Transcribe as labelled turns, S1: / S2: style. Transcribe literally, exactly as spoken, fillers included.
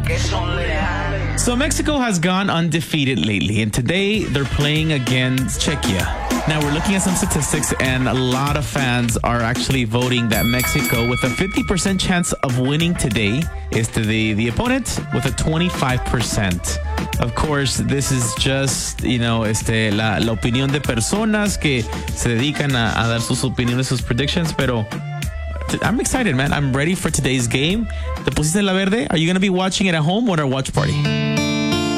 S1: So Mexico has gone undefeated lately, and today they're playing against Czechia. Now we're looking at some statistics, and a lot of fans are actually voting that Mexico, with a fifty percent chance of winning today, is to the, the opponent with a twenty-five percent. Of course, this is just, you know, este, la, la opinión de personas que se dedican a, a dar sus opiniones, sus predictions, pero I'm excited, man. I'm ready for today's game. ¿Te pusiste en la verde? Are you going to be watching it at home or at a watch party?